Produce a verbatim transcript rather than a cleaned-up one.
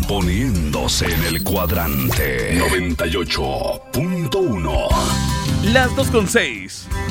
poniéndose en el cuadrante noventa y ocho punto uno. Las dos con seis.